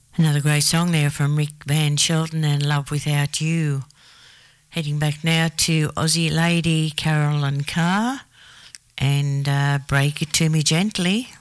Another great song there from Rick Van Shelton and Love Without You. Heading back now to Aussie lady Carolyn Carr and Break It To Me Gently.